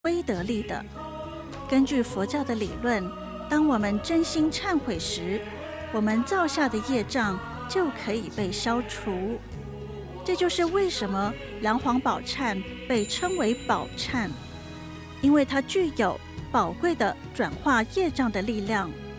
威得力的。根据佛教的理论，当我们真心忏悔时，我们造下的业障就可以被消除。这就是为什么梁皇宝忏被称为宝忏，因为它具有宝贵的转化业障的力量。